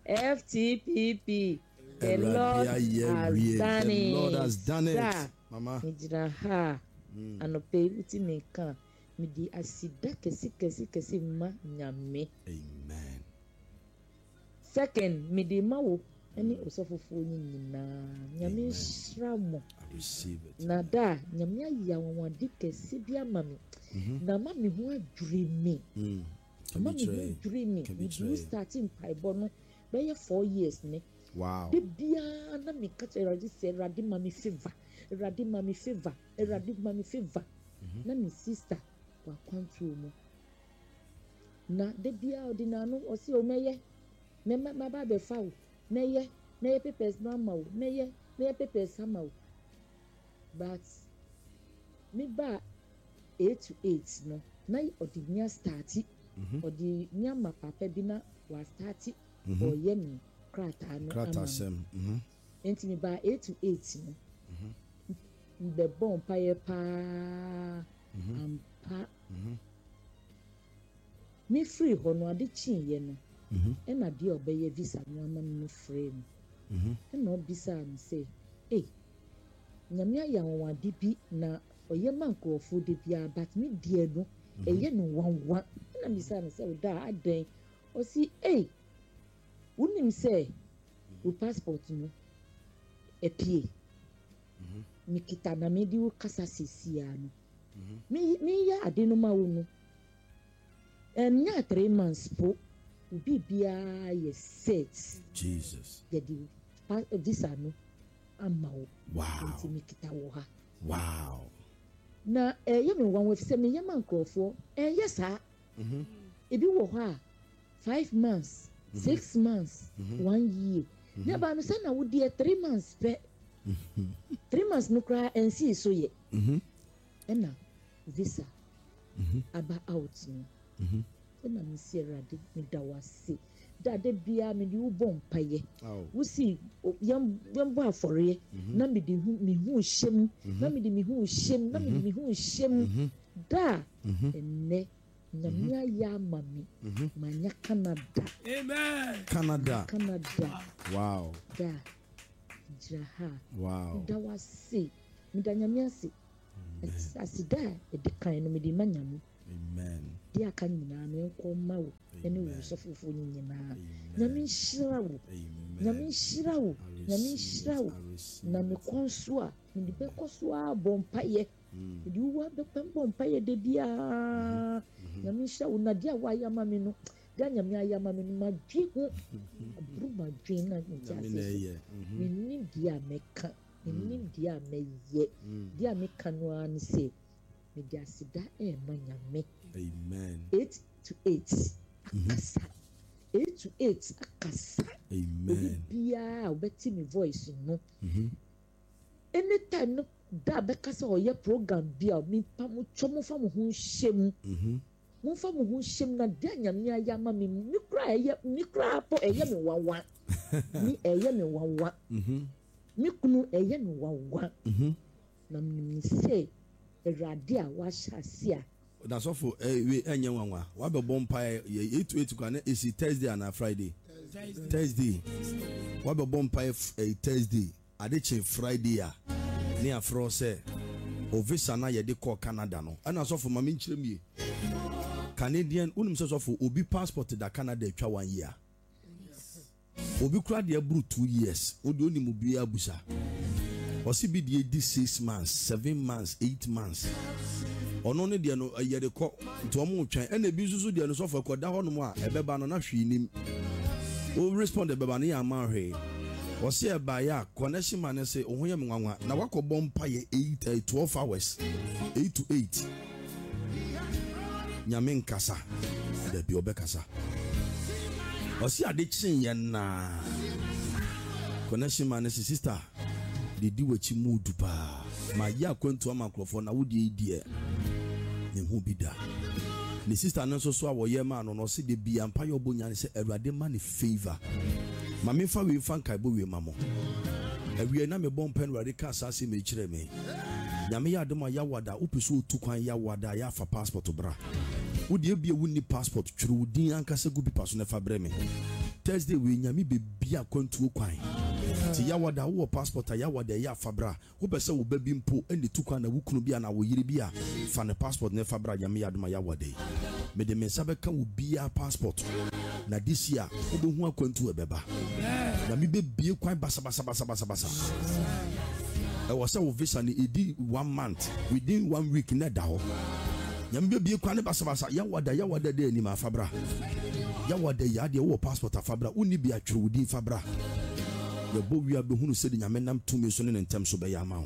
FTPP. The Lord has done it. Mama. Anope uti meka. Midi asida kesi ma nyame. Amen. Second, midi mawo any osofofo nyina. Nyame shramo. I receive it. Nada nyame ya wawadi kesi bia mami. Na mami ho adwiri mami ho adwiri mi. We starting paibo no be 4 years ne. Wow. De bia na me catch eradi say eradi mami favor. Eradi mami favor. Na me sister wa kwantu mu. Na de bia odina no o si o meye. Me ba be fa wo. Meye papers no ma wo. Meye papers ama wo. But me ba 8 to 8 no. Na odinya starti. Odi nyama papa bi na wa starti. O ye mi krata no sem. Enti me ba 8 to 8 no. The bomb paye pa ampa. Me free hono ade chin ye no. E na de obeye visa no na me free no. E na obisa am say, "Eh, nyame ya won ade bi na oye mankofo de bia but me die no eye no wanwa." E na bisa am say, "Da adan." O si, "Eh, unim say u passport no epie." Mikita na me di wo kasa sesia no. Me ya ade no ma wo no. Nya 3 months po ubi bia ye set. Jesus. Ye di visa no ama wo. Wow. Nti mikita wo ha. Wow. Na ye me wan we se me ye mankrofo. Yes ha. Ebi wo ha 5 months, 6 months, 1 year. Na ba no say na wo di 3 months pe. 3 months no cry and see so ye. Ena visa aba out no. Ena me see rade me da wase. Da de bia me di wo bom paye. Wo si yam bo afore na me di me hu hyem, na me di me hu hyem, na me di me hu hyem. Da enne nyamia ya mami manya Canada. Amen. Canada. Wow. Da jaha. Wow. Da wase. Me da nyamia se. Asida e de kan no me di manyame. Amen. Dia kan nyina no enko ma wo ene wo sofofo nyina. Nyame hira wo. Nyame hira wo. Nyame hira wo. Na me konso a me di be koso a bompaye. Me di wo be bompaye de bia. Nyame hira wo na dia wa ya ma me no. Dia nyame ayama me no ma dwi ho. Abru ma dwi na ntiase. Me ni dia meka. Me ni dia meye. Dia meka no an se. Me dia sida e manyame. Amen. 8 to 8 akasa. 8 to 8 akasa. Amen. Bia obeti me voice no. Anytime no da be kasa oye program bia mi pa mo chomo fa mo ho hyem. Mo fa mo ho hyem na da nyame ayama me mi kra po eye me wawa. Ni eye me wawa. Mi kunu eye me wawa. Na mi say erade a wa hyasia. Na so for we enye wanwa. Wa be bompa 8 kwa na esi Thursday and Friday. Thursday. Wa be bompa Thursday. Adeche Friday a ne afro say ovisa na ye de call Canada no. Ana so for mama nchiremie. Canadian unum so for obi passport da Canada etwa 1 year. Obi kura de abru 2 years. Odi onimu bia abusa. Osi bi de 6 months, 7 months, 8 months. Ono ne de no ye de ko nto mo twan ena bi susu de no so for koda ho no a ebeba no na hwe nim. O respond ebeba ne ya ma hwe. Osi eba ya connection man say ohun ye nwanwa na wakobọ mpa ye 12 hours 8 to 8. Nyame nkasa de bi obekasa. Osi ade chin ye na connection man say sister di wachi mudu pa ma ya kwantu amakrofo na wodi die ne hu bida ne sister no so a woye ma no se de bia mpa yo bonya ne se awurade ma ne favor ma me fa we fan kai bo we mamo awie na me bon pen awurade ka asase me kire me nyame ya adoma ya wada opeso otu kwan ya wada ya fa passport bra wodi bia wuni passport twuru wudin ankasa gu bi paso ne fa bre me Thursday we nyame bebi akwantuo kwan ti yawada wo passport yawada ya fabra wo pese wo babi mpo ene tukwa na wukunu bia na wo yire bia fa ne passport ne fabra nyame yadoma yawada me de mensa beka wo bia passport na this year wo be hu akwantuo beba na me bebie kwan basa I was a visa ni edi 1 month within 1 week na da ho nyame bebie kwan ne basa yawada de ni ma fabra yawada ya de wo passport fabra uni bia twere wodi fabra ya bo wi abehunu se de nyame nam tumi so ne ntem so be ya ma ho.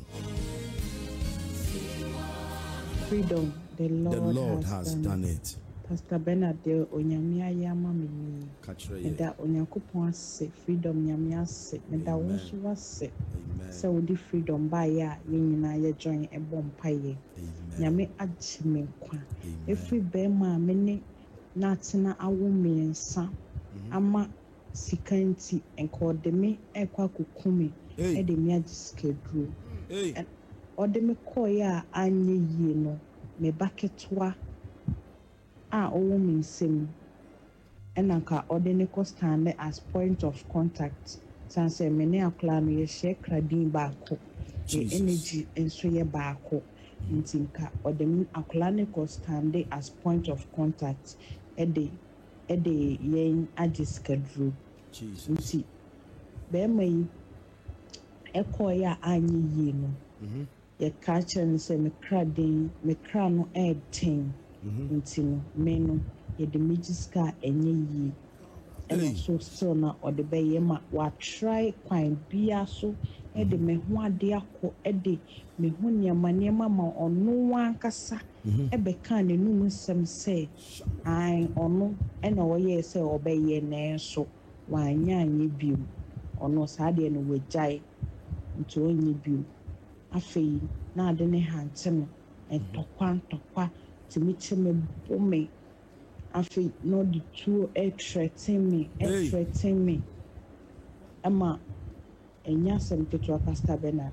Freedom, the Lord has done it. Pastor Bernard de onyame ayama me ni da onyankopon ase freedom nyame ase me da wo so wase se wo di freedom ba ya nyina ye join e bom paye nyame agye me kwa every be ma me ne na tena awo miensa ama sikanti enko de me ekwa kokumi e de me agye schedule ode me koya anye yie no me baketwa a owo mi nsem enanka ordinary stand as point of contact sanse me ne akla no ye share kradin baako the energy enso ye baako ntinka ordinary akla ne stand as point of contact ede yen agi schedule nti be mai ekoya anyi yi no ye catch and say me kradin me kra no ten ntino meno ye de magiska enye yi and so still na or the be ma wa try kwan bia so e de me ho ade akọ e de me ho niamaniama ma ono wankasa e be kan ne num sem say ai ono e na wo ye say obeye na so wanya anye biu ono sa de no wejai nti onye biu afei na ade ne hante no entokwa timiche me bome afi no the two threaten me ama enya sem keto Pastor Bernard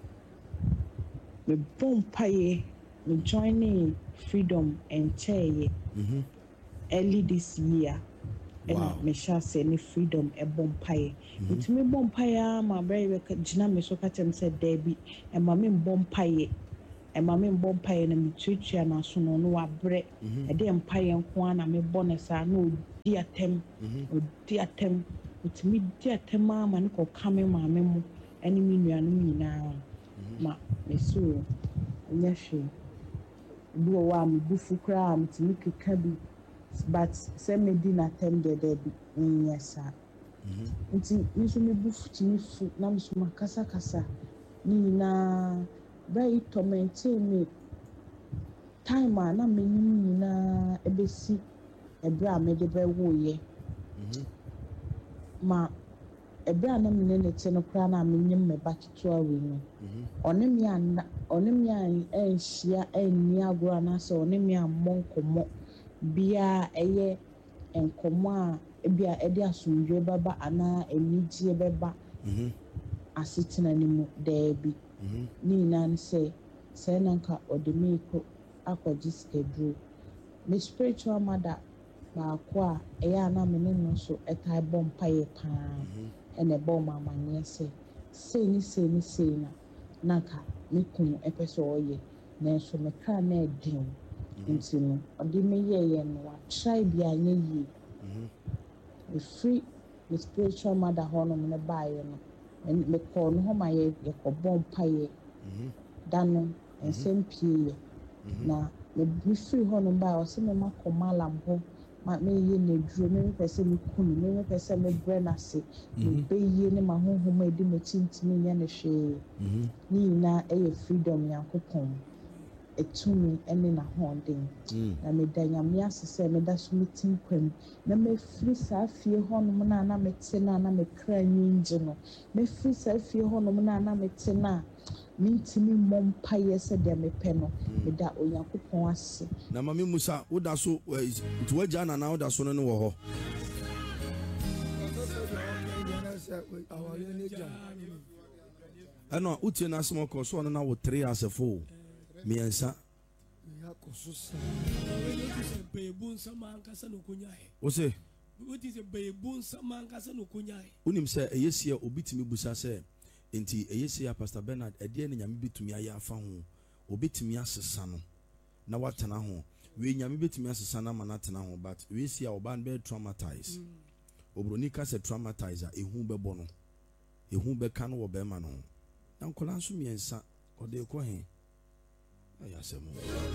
me bompaye me joining freedom and chair early this year and me shall say ni freedom e bompaye it me bompaye ma brave gina me so katem said Debbie and ma me bompaye and my men bompaye na mitwetwa na so no wabre e de empaye nko na me bonesa na odi atem utimi di atem ama ne ko kame ma me mu ene mi nuanu nyina ma me so nyahwe duo wa me bufu kra am timi keka bi but se me di na tem de bi nyesa nti nso me bufu timi fu na me so makasa ni na very tormenting me time na me nyina ebesi ebra me de be wo ye ma ebra na me ne te no kra na me nyim me baketo awe no one me enhia enni agora na so one me amonkomo bia eye enkomo a bia ede asomdwe baba ana enigye beba asetina ni mu debi ni nan say nanka odemiko akwaji schedule me spiritual mother ba kwa eya na me no so etai bom paye pa ene bom amanye say ni na nanka me kun epeso oye na so me kra na edin ntino odeme ye no wa try bia anye yi me free me spiritual mother hono me ba ye no and me call no homa ye ko bom paye dano ensem pie na me free ho no ba o se me makoma ho ma me ye na duro me pese me kunu me pese me brena se me be ye ne ma honhom edi me tintimi nya ne hwe ni na e freedom yankopon etumi ene na honden na me danya me asese me da so meeting kwam na me free sa fie ho no na me te na me kra nyinje no me free sa fie ho no na me te na mintimi mompa yese de me pe no me da oyankopon ase na mami musa woda so to waja na woda so no wo ho ano utie na asemo ko so no na wo 3 asefo miensa ose What is a baboon? Some man can say no kunya. Unim say a yes year obitimi busa say enti a yes year Pastor Bernard a dear nyame bitumi aya fa ho obitimi asesa no na watena ho we nyame bitumi asesa na manatena ho but we see oban be traumatized obronika se traumatizer ehu bebo no ehu be kan wo be ma no na nkola nso miensa ode ko he ayasemo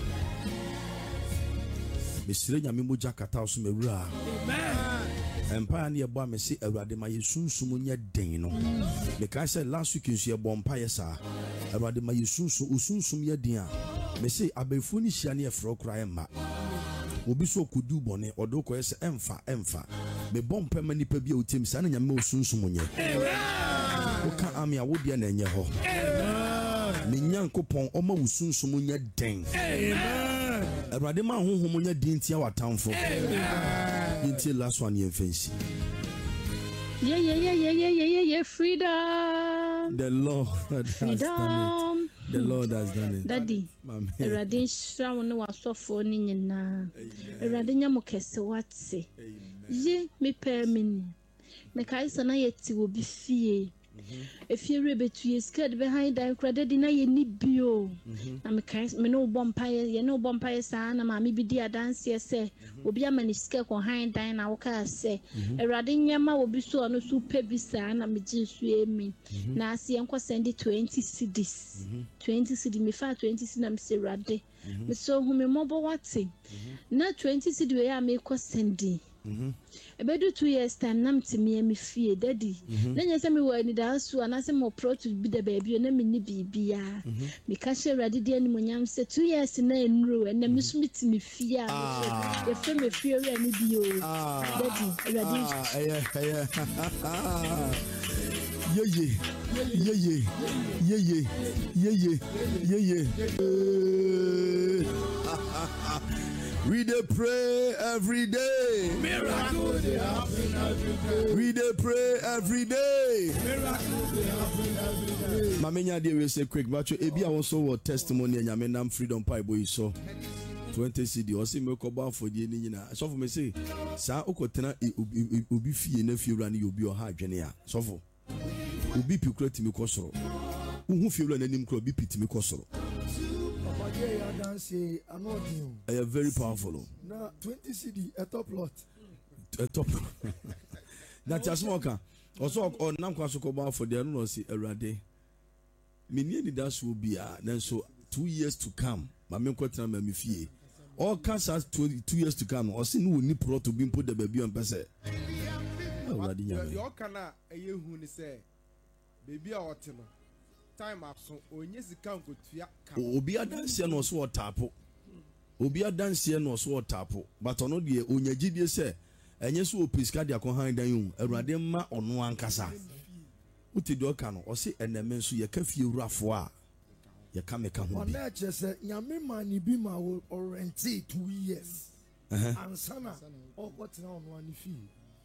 mesire nyame moja kata so mewura empire ne ebo amese awurade ma yesunsum nya den no me ka say last week nso ebo empire sa awurade ma yesunsum ya den a me say abefu ni hia ne efro kra emma obi so kodu bone odo ko ese emfa me bompa ma nipa bi a otim sa na nyame osunsum nya wo ka ami a wodi na enye ho me nyankopon o ma osunsum nya den awurade ma honhom nya den tia watamfo until last one year fancy. Yeah, freedom. The Lord has done it. The Lord has done it. Daddy, Radin Shroud no was so funny na. Radinya mukese watse. Ye me permini. Me kaisa na yeti will be fie. If you rebel to your skirt behind that credit na ye ni bio. Na me kaisa me no bompire, ye no bompire sa na mami bi dia dance ye say. Obi a mani skirt ko hind dine na woka say. Radinya ma obi so no so pebi sa na me jinsu emi. Na asi enko send 20 cedis. 20 cedi me fa 20 cedi na me say rade. Me so hu me mobo wate. Na 20 cedi we ya me ko sendi. Ebedu 2 years time na mtimi me fie daddy na nya se me wa ni da so ana se mo pro to bi da baby na me ni bibia me ka she ready de ni monyam se 2 years na enro na me so mtimi fie a ye fe me fie re ni bio daddy ready We dey pray every day. Miracle they happen every day. We dey pray every day. Miracle they happen every day. Mamenya dey we say quick but ebi a also what testimony nyame nam freedom pipe boy so 20 cedi o say me ko ba for die ni nyina so for me say sa okotena obi fie na fie wura na obi o ha adwene a so for obi pikura timi ko soro uhu fie wura na nim kro obi pitimi ko soro. I am very powerful. Now 20 cedi a top lot. A top. That's a smoker. Also, on Namquaso Coba for the no see a rade. Many that will be then so 2 years to come. My main quarter me fee. All cancers 2 years to come. Or see no need pro to be put the baby on person. Your cana a year who say baby or time up so onye sika nkotua ka obi adanse no so tapo obi adanse no so tapo but ono de onyagidie se enye so opiska de akohan dan hu awurade ma ono ankasa utidi oka no o se eneme nso ye ka fie wurafo a ye ka meka ho bi ona che se nyame mani bi ma wo orenti 2 years ansana okotena ono ani fie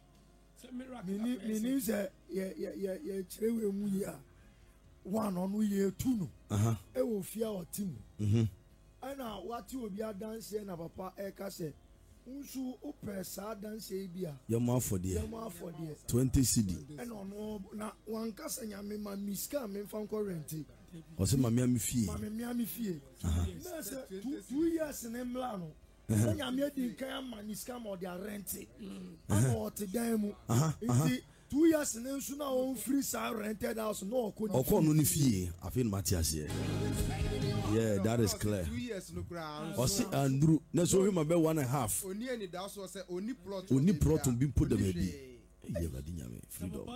mini se ye chirewe mu ya one on we two no e wo fia o team ana wati obi adanse na papa e ka se nsu o pesa adanse bia ye mo afode 20 cedi e no na wan ka se nyame ma miska me fa nko rent o se mama mi fie na se 2 years ne mla no se nyame di kan ma miska mo dia rent ana o te dan mu 2 years and then on free rented house no no ni fie afin Matthias here. Yeah, that is clear. 2 years no ground. O see Andrew, na so him about 1.5. Oni any that so say oni plot to be put the baby. Yeah, but nyame freedom.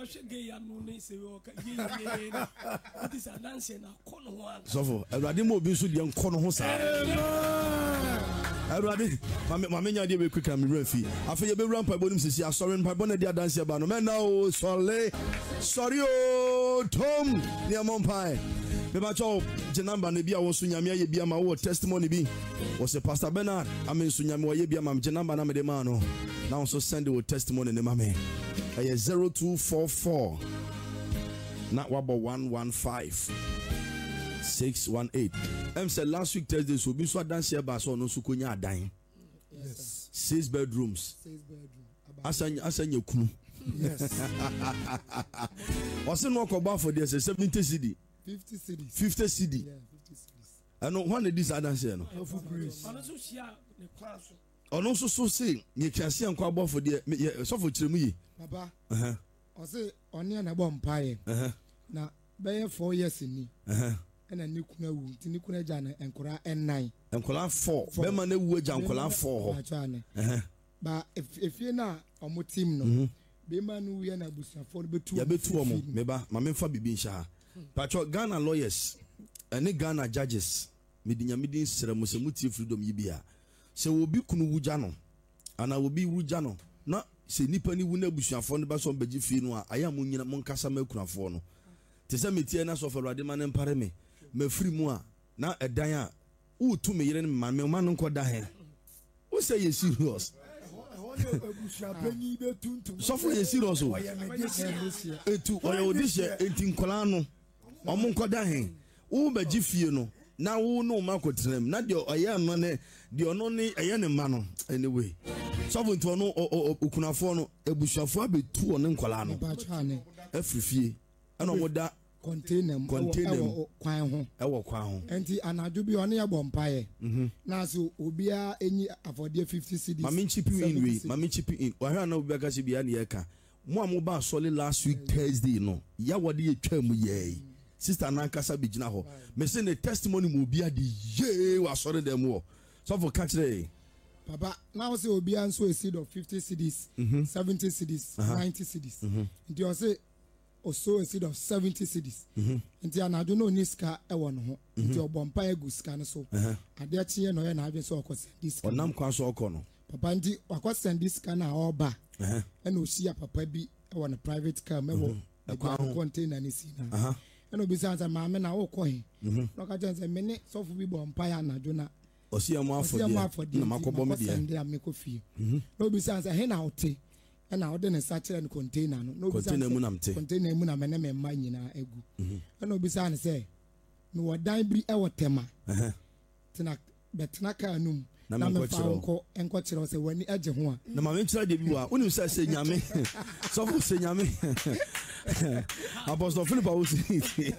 So for everybody mo bi so de nko no ho sa. Everybody, mama nya de be quick am refi. Afa ye be run pa bonim sisi asori pa bona de dance ba no. Men now sorry o Tom ni amon pai. Me ba cho je number ne bia wo so nyame ye bia ma wo testimony bi. Wo se Pastor Bernard amen so nyame wo ye bia ma je number na me de ma no. Now so send the testimony ne ma me. 0244 not wabo 115 618. Said last week Thursday so be so dance here ba so no so konya adan. Yes. 6 bedrooms. asanya kunu. Yes. What's no koba for this 70 cedi. 50 cedis. 50 cedi. Yeah, 50 cedis. I know one of these others here no. Of grace. Ono so say ye kiase anko abo for there so for kiremu yi. Baba. O say oni na bo mpaye. Na be 4 years ni. Na ni kuna wu, ti ni kuna ja na enkora en9. Enkora 4. Be ma na wu ja enkora 4 ho. Ba if you na omo team no. Be ma no we na busuafo betu. Ya betu omo. Me ba ma me fa bibi nsha. Pacho Ghana lawyers, any Ghana judges, midinya midin sremu se muti freedom yibia. Se obi kunu wuja no, ana obi wuja no, na se nipa ni wu na busuafo no ba so beji fi no a aya mo nyina mo nkasa ma kunafo no. Te se metie na so fa Awurade ma ne mpare me free mu a na edan a wo tu me yire ne ma me no nkoda he. Wo say you serious? So for you serious o. Etu oya odishe enti nkola no. Omo nkoda he. Wo beji fie no. Na wo no makotrem na de oya no ne de ono ne eye ne ma no anyway. So for nto no okunafo no ebusuafo abetu ono nkola no. Afrifie. Ana omoda container kwan ho ewo kwan ho enti anadwo bi one yebo mpaye na so obia enyi afode 50 cedis mami chipi in wa hwa na obia ka se bia na ye ka mo amoba sole last week Thursday no ya wode ye twa mu ye sister na kasa bi gina ho me say the testimony mo obia di ye wa sore dem wo so for catch there Papa now say obia nso a seed of 50 cedis 70 cedis 90 cedis nti o say also a seed of 70 cedis. Nti anadwo no niska ewo no ho. Nti obompa egu ska no so. Ade achiye no ye na adwen so okose diska. Onam kwa so okọ no. Papa nti wakose diska na oba. E na osia papa bi ewo na private car mewo. E container ni sina. E no bisa ansa maame na wo kọ he. No ka jense me ne sofu bi bompa ya anadwo na. Osia mo afọde. Na makobo me de. Ndi ameko fie. No bisa ansa he na ote. Na ode ne sachere container no container mu na mte container mu na me me ma nyina egu na obisa ne se no wadan bi e wotema tina betena ka num na me fa enko kire se wani age ho a na ma me kire de bi wa unim se nyame so fu se nyame apostle Philip o si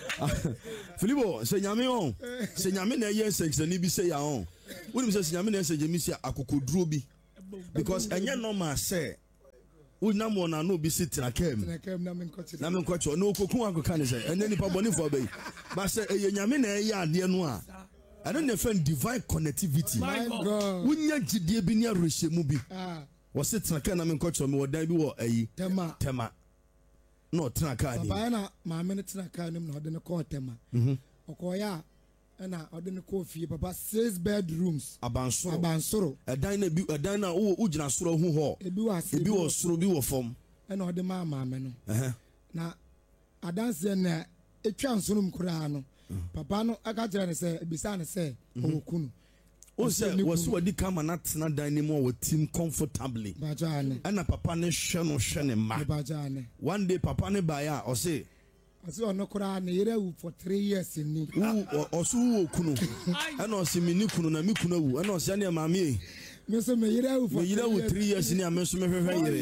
Philipo se nyame na ye se ni bi se ya on unim se nyame na se jemi se akokoduro bi because anya normal say unamo na no bi sitina kem na me nkocho no okokun akoka ne say ene nipa boni for be ba say nyame na ye ade no a ene ne friend divine connectivity unya gidie bi ne arehemu bi wo sitina kem na me nkocho me wodan bi wo ayi tema no tina ka ni ba na ma me tina ka ni na ode ne ko tema okoya na ode ne ko fie papa 6 bedrooms abansoro edan na wo gina soro hu ho ebi wo soro bi wo fom na ode ma me no na adanse na etwa nsonom kura no papa no aka kire ne se bisa ne se okunu o se wo so di kama na tena dan ni mo wo team comfortably bajane na papa ne hwe ne ma bajane one day papa ne ba ya o se asi ono kura na yere wu for 3 years ni osu wo kunu ana osi mini kunu na mi kunu wu ana osi ane maami e me so me yere wu for 3 years ni ame so me hwehwe yere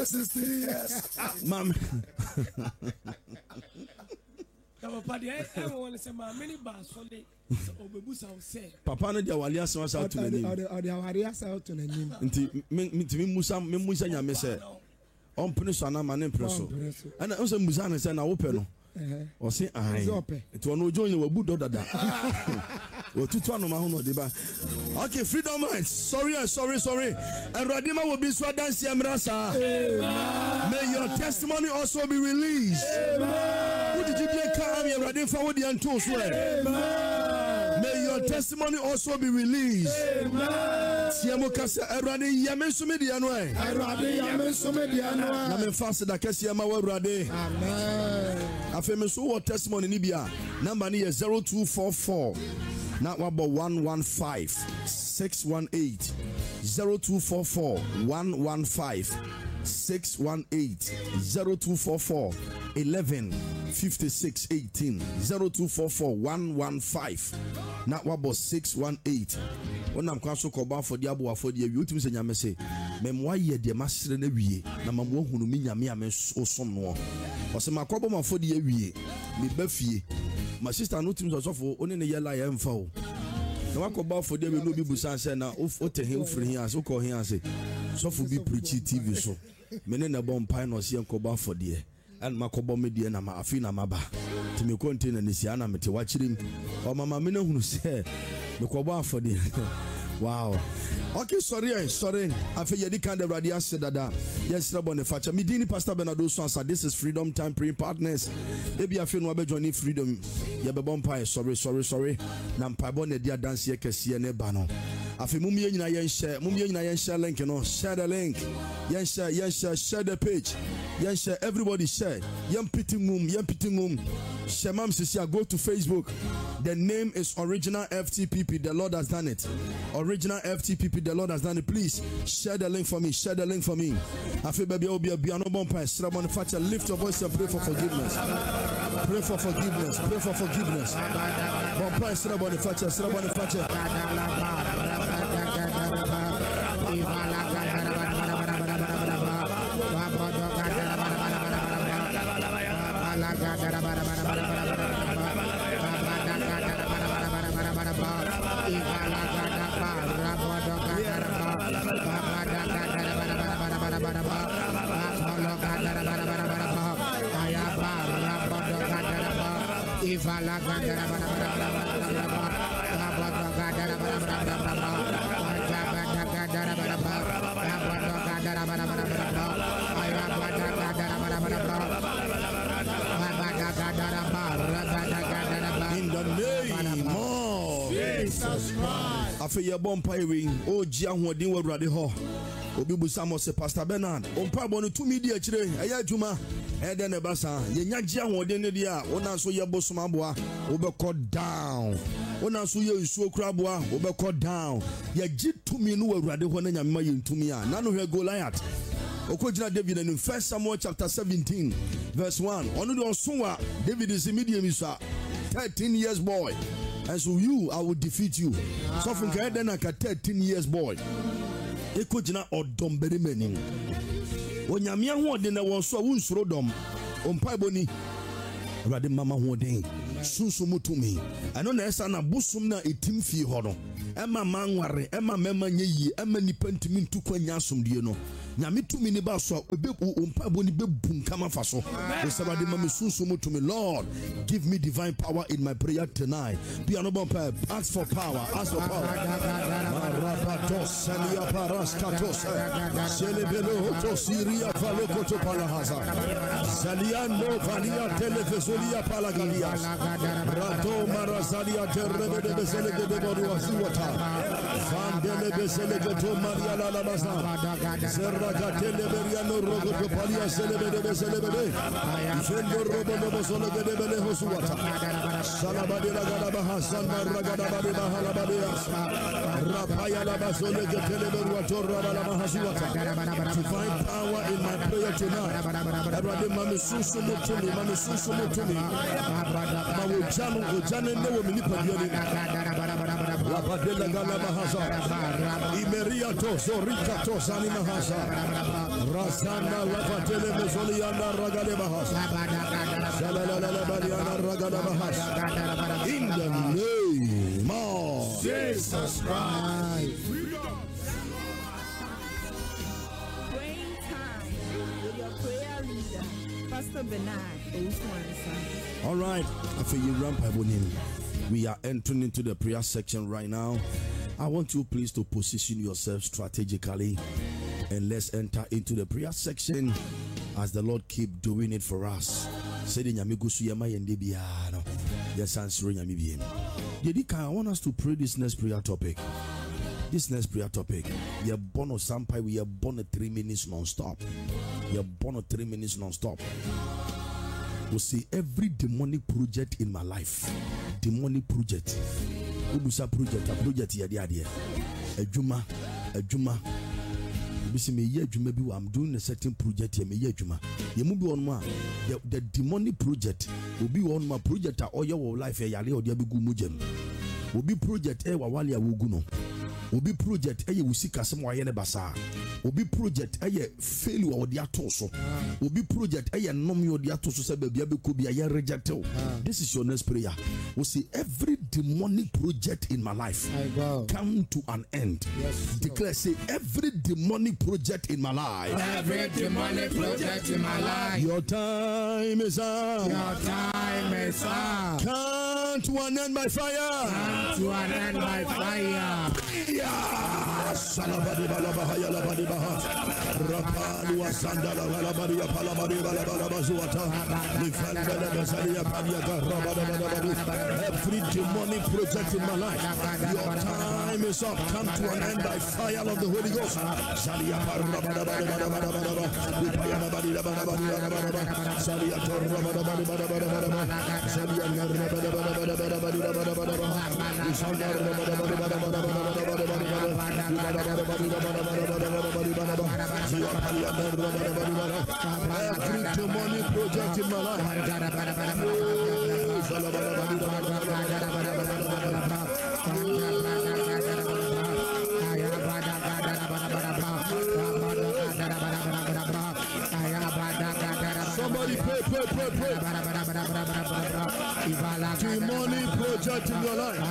mam papa no dia wali asema sa to nanim odi awari asa to nanim nti mi musa nyame se on pene so na mane preso ana o se musa na se na wo pe no o se ai ti ono ojo yin wabu do dada o tutu anoma ho no de ba okay freedom minds sorry Awurade ma wo bi so dance amrasa may your testimony also be released who did you dey come Awurade fa wo de anto so may your testimony also be released siamo kasa Awurade yame so media no na me fast da kase ma wa Awurade amen afeme so what testimony ni bia number ni 0244 na wabo 115 618 0244 115 618 0244 11 56 18 0244 115 na wabo 618 onam kwa so ko ba for di abo afọ di awi utimi se nyame se memwa ye de masere na wie na mamwo hunu mi nyame a me osom no ose makobo mafo de wie me ba fie my sister no tim so fo oni ne yela ya mfa o na wakoba fo de me no bi busan se na o te he ofri he as o ko he as so fo bi preach TV so me ne na bom pai no se enkoba fo de and makobo me de na ma afi na maba ti me container ne sia na me te wa chirim o mama me na hunu se me kobo afo de wow. Okay, sorry. I feel you can't already answer that. Yes, Rabbi Facha. Me dini Pastor Bernardo Swansa. This is Freedom Time Praying Partners. Maybe I feel no be joining Freedom. Ya be bompa. Sorry. Na mpabo ne dia dance ye kesi ne ba no. Afi mumye nyina yen share link no. Share the link. Yen share the page. Yen share everybody share. Yen pitting room. Shemam Sisia, go to Facebook. The name is Original FTPP. The Lord has done it. Original FTPP. The Lord has done it. Please share the link for me. I feel baby, be a piano bumper. Lift your voice and pray for forgiveness. In the name of Jesus Christ. After your bumping, oh, Jiahwadin will rally ho. Obi busamo se Pastor Bernard. On pabonu 2 media chire. Aya juma. Ede ne basa. Ye nya Jiahwadin ne dia. Ona so ye bosomabwa. Obeko down. Ona so ye nsuo krabwa. Obeko down. Ye gi 2 minu we rade ho na nyamma ye ntumi a. Na no hwe Goliath. Okojina David in 1 Samuel chapter 17 verse 1. Onu de onsoa David is immediately 13 years boy. And so I will defeat you. So from Kaden 13 years boy. Ekojina odombere menim. Onyamia ho de na won so wunsuro dom. Ompa boni. Rade mama ho den. Sunsu mutumi. Ano na esa na busum na etim fie ho no. Ema manware, ema mema nyeyi, ema nipantimi ntukwa asomdie no. Nyame tumi ni ba so ompa boni bebum kama faso. Esabade mama sunsu mutumi. Lord, give me divine power in my prayer tonight. Be an open ask for power, Marabatos Salia Paraskatos Celebelo Tosiria Valokoto Palahaza Zaliano Valia Televesolia Palagalias Rato Marazalia Terrebe de Beselege de Boruazuata Vandele Beselege to Maria Lalabaza Zerragatele Beriano Rogo to Palia Celebe de Beselebe Fendo Robo de Bosolege de Belehosuata Salabadela Galabaha San Ragadabadi Mahalabadias Rapaya la basole ke teleberu atorra la mahasuata. To find power in my prayer tonight. Everybody mami susu mutumi. Mawu janu ne wo mini padioni. La badela gala mahasa. Imeria to zorika to sani mahasa. Rasana la batele mezoli anda ragale mahasa. Salalala baliana ragala mahasa. In the name of Jesus Christ. Praying time with your prayer leader, Pastor Bernard. All right, after you ramp we are entering into the prayer section right now. I want you please to position yourself strategically and let's enter into the prayer section as the Lord keep doing it for us. Yes, answering I want us to pray this next prayer topic. We are born on Sampai. We are born at 3 minutes non-stop. We see every demonic project in my life. Demonic project. Ubusa project yadi. Ejuma. I'm doing a certain project here. The demonic project will be on my project or your life. Will be project wali aguno. Obi project eye usika sem wa ye ne basa. Obi project eye failure odi ato so. Obi project eye nom ye odi ato so se bia be ko bia ye reject o. This is your next prayer. We say every demonic project in my life come to an end. Yes, declare, say every demonic project in my life. Every demonic project in my life. Your time is up. Your time is up. Come to an end by fire. Come to an end by fire. Salabadi balabahaya labadi baha. Rapalu asandala balabadi palabadi balabazuata. Nifandala basalia padiaka rabadabadabadi. Every demonic project in my life. Your time is up. Come to an end by fire of the Holy Ghost. Salia parabadabadabadabadabadaba. Nipayabadi labadabadi. Salia torabadabadabadabadaba. Salia narabadabadabadabadabadaba. Every demonic project in my life. Somebody pray. Demonic project in your life.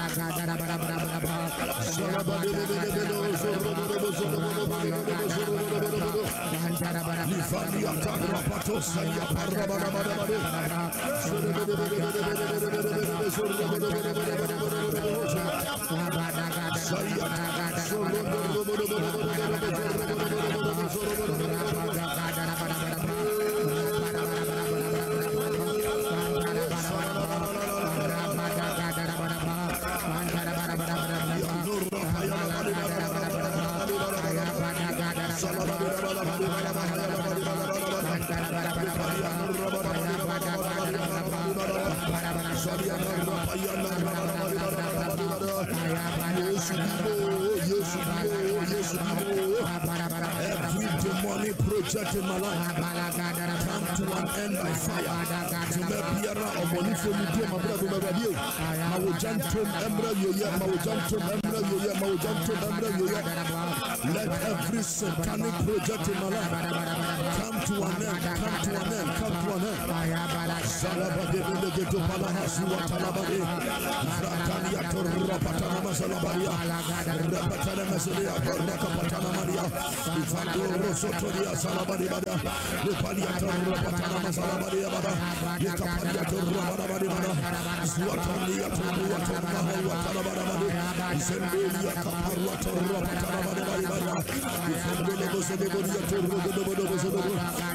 Every demonic project in my life come to an end by fire. To me piara omonifo ni do ma brado ma radio. Ma wo jantom emra yoya, ma wo jantom emra yoya, ma wo jantom emra yoya. Let every satanic project in my life come to an end, come to an end, come to an end. Salabade bele geto pala hasu watalabade. Fratania torra patana masalabaria. Rapatana masalia baraka patana maria. Ifando rosotoria salabadi bada. Lepalia torra patana masalabaria bada. Yekapalia torra bada bada. Swatania torra torra watalabada bada. Isembelia kaparwa torra patana bada bada. Ifandele bosede bodia torra bodo bodo bodo.